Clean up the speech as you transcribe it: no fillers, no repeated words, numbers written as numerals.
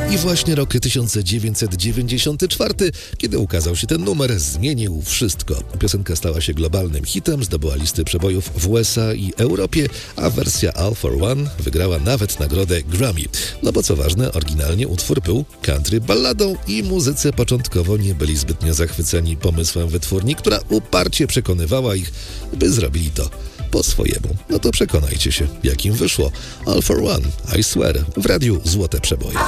I właśnie rok 1994, kiedy ukazał się ten numer, zmienił wszystko. Piosenka stała się globalnym hitem, zdobyła listy przebojów w USA i Europie, a wersja All for One wygrała nawet nagrodę Grammy. No bo co ważne, oryginalnie utwór był country balladą i muzycy początkowo nie byli zbytnio zachwyceni pomysłem wytwórni, która uparcie przekonywała ich, by zrobili to po swojemu. No to przekonajcie się, jakim wyszło All for One, I Swear, w radiu Złote Przeboje.